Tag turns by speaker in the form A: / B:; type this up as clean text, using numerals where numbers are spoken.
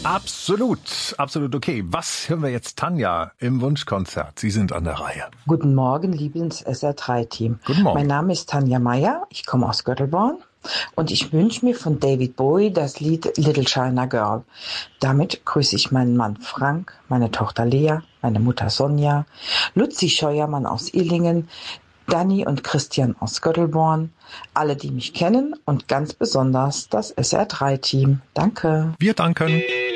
A: Absolut, absolut okay. Was hören wir jetzt, Tanja, im Wunschkonzert? Sie sind an der Reihe.
B: Guten Morgen, liebes SR3-Team.
A: Guten Morgen.
B: Mein Name ist Tanja Meyer, ich komme aus Göttelborn und ich wünsche mir von David Bowie das Lied Little China Girl. Damit grüße ich meinen Mann Frank, meine Tochter Lea, meine Mutter Sonja, Luzi Scheuermann aus Illingen, Dani und Christian aus Göttelborn, alle, die mich kennen und ganz besonders das SR3-Team. Danke.
A: Wir danken.